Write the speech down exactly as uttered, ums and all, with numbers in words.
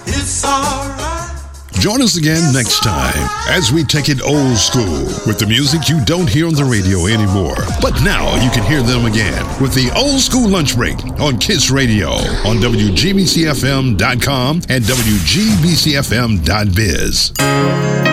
It's alright. Join us again next time as we take it old school with the music you don't hear on the radio anymore. But now you can hear them again with the Old School Lunch Break on Kiss Radio on W G B C F M dot com and W G B C F M dot biz.